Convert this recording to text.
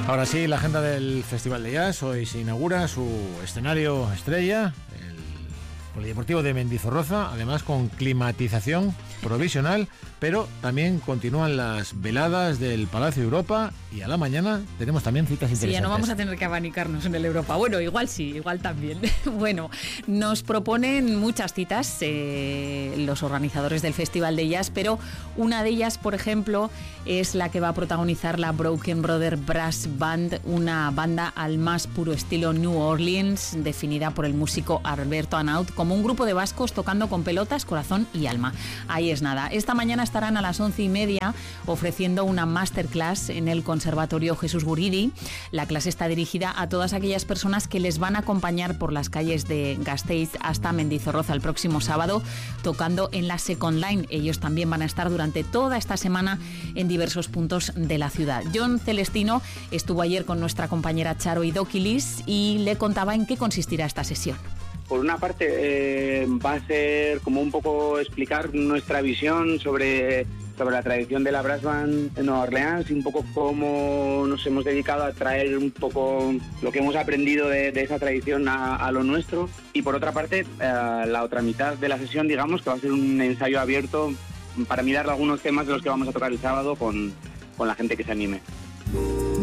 Ahora sí, la agenda del Festival de Jazz. Hoy se inaugura su escenario estrella, el Polideportivo de Mendizorroza, además con climatización provisional, pero también continúan las veladas del Palacio Europa y a la mañana tenemos también citas interesantes. Sí, ya no vamos a tener que abanicarnos en el Europa. Bueno, igual sí, igual también. Bueno, nos proponen muchas citas los organizadores del Festival de Jazz, pero una de ellas, por ejemplo, es la que va a protagonizar la Broken Brother Brass Band, una banda al más puro estilo New Orleans, definida por el músico Alberto Anaut como un grupo de vascos tocando con pelotas, corazón y alma. Ahí es nada. Esta mañana estarán a las 11:30 ofreciendo una masterclass en el Conservatorio Jesús Guridi. La clase está dirigida a todas aquellas personas que les van a acompañar por las calles de Gasteiz hasta Mendizorroza el próximo sábado, tocando en la Second Line. Ellos también van a estar durante toda esta semana en diversos puntos de la ciudad. John Celestino estuvo ayer con nuestra compañera Charo Idokilis y le contaba en qué consistirá esta sesión. Por una parte, va a ser como un poco explicar nuestra visión sobre la tradición de la brass band en Nueva Orleans y un poco cómo nos hemos dedicado a traer un poco lo que hemos aprendido de esa tradición a lo nuestro. Y por otra parte, la otra mitad de la sesión, digamos, que va a ser un ensayo abierto para mirar algunos temas de los que vamos a tocar el sábado con la gente que se anime.